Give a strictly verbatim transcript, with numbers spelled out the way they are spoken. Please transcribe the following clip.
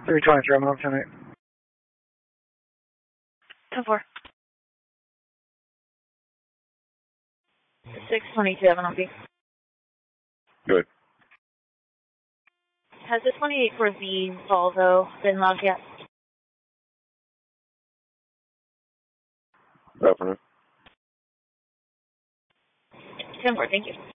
three twenty-three, I'm on tonight. ten four. six twenty-seven on B. Good. Has the twenty-eight for the Volvo been logged yet? Definitely. ten four, thank you.